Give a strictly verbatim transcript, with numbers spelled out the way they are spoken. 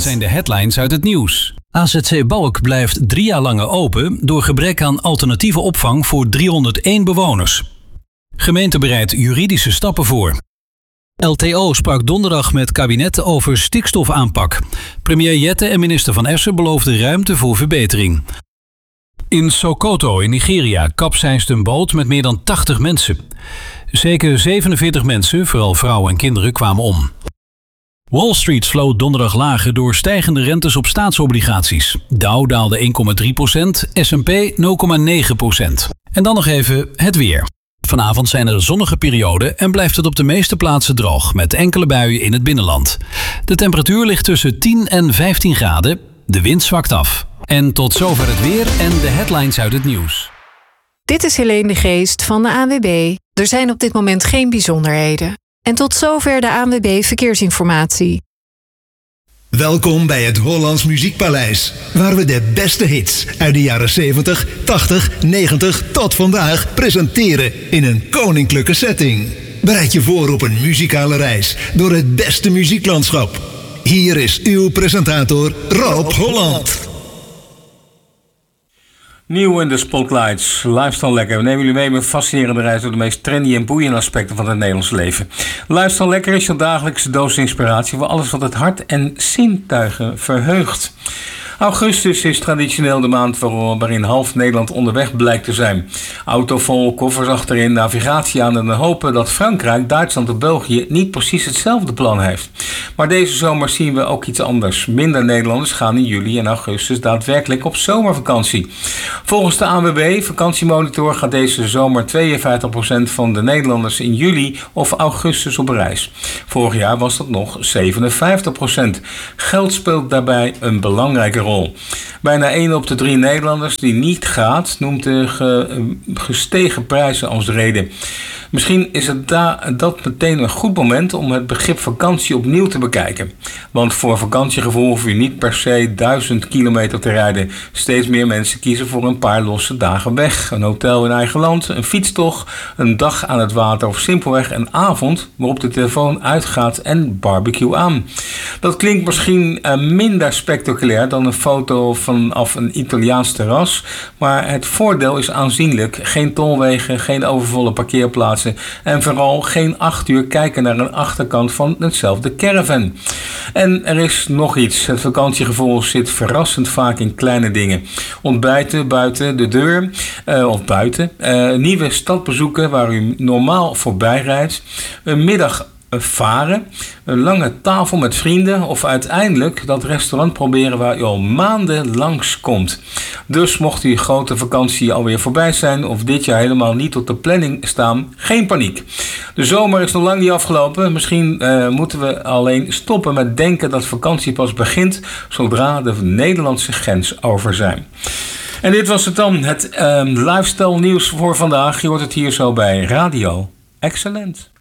zijn de headlines uit het nieuws. A Z C Balk blijft drie jaar langer open door gebrek aan alternatieve opvang voor driehonderdéén bewoners. Gemeente bereidt juridische stappen voor. L T O sprak donderdag met kabinet over stikstofaanpak. Premier Jette en minister Van Essen beloofden ruimte voor verbetering. In Sokoto in Nigeria kapseist een boot met meer dan tachtig mensen. Zeker zevenenveertig mensen, vooral vrouwen en kinderen, kwamen om. Wall Street sloot donderdag lager door stijgende rentes op staatsobligaties. Dow daalde één komma drie procent, S en P nul komma negen procent. En dan nog even het weer. Vanavond zijn er zonnige perioden en blijft het op de meeste plaatsen droog, met enkele buien in het binnenland. De temperatuur ligt tussen tien en vijftien graden, de wind zwakt af. En tot zover het weer en de headlines uit het nieuws. Dit is Helene de Geest van de A N W B. Er zijn op dit moment geen bijzonderheden. En tot zover de A N W B Verkeersinformatie. Welkom bij het Hollands Muziekpaleis, waar we de beste hits uit de jaren zeventig, tachtig, negentig tot vandaag presenteren in een koninklijke setting. Bereid je voor op een muzikale reis door het beste muzieklandschap. Hier is uw presentator Rob Holland. Nieuw in de Spotlights, Lifestyle Lekker. We nemen jullie mee met een fascinerende reis door de meest trendy en boeiende aspecten van het Nederlandse leven. Lifestyle Lekker is je dagelijkse doos inspiratie voor alles wat het hart en zintuigen verheugt. Augustus is traditioneel de maand waarin half Nederland onderweg blijkt te zijn. Auto vol, koffers achterin, navigatie aan en hopen dat Frankrijk, Duitsland of België niet precies hetzelfde plan heeft. Maar deze zomer zien we ook iets anders. Minder Nederlanders gaan in juli en augustus daadwerkelijk op zomervakantie. Volgens de A N W B Vakantiemonitor gaat deze zomer tweeënvijftig procent van de Nederlanders in juli of augustus op reis. Vorig jaar was dat nog zevenenvijftig procent. Geld speelt daarbij een belangrijke rol. Bijna één op de drie Nederlanders die niet gaat, noemt de ge, gestegen prijzen als reden. Misschien is het da- dat meteen een goed moment om het begrip vakantie opnieuw te bekijken. Want voor vakantiegevoel hoef je niet per se duizend kilometer te rijden. Steeds meer mensen kiezen voor een paar losse dagen weg. Een hotel in eigen land, een fietstocht, een dag aan het water of simpelweg een avond waarop de telefoon uitgaat en barbecue aan. Dat klinkt misschien uh, minder spectaculair dan een foto vanaf een Italiaans terras. Maar het voordeel is aanzienlijk. Geen tolwegen, geen overvolle parkeerplaatsen. En vooral geen acht uur kijken naar een achterkant van hetzelfde caravan. En er is nog iets. Het vakantiegevoel zit verrassend vaak in kleine dingen. Ontbijten buiten de deur uh, of buiten. Uh, nieuwe stadbezoeken waar u normaal voorbij rijdt. Een middag varen, een lange tafel met vrienden of uiteindelijk dat restaurant proberen waar u al maanden langs komt. Dus mocht die grote vakantie alweer voorbij zijn of dit jaar helemaal niet op de planning staan, geen paniek. De zomer is nog lang niet afgelopen. Misschien uh, moeten we alleen stoppen met denken dat vakantie pas begint zodra de Nederlandse grens over zijn. En dit was het dan, het uh, lifestyle nieuws voor vandaag. Je hoort het hier zo bij Radio Excellent.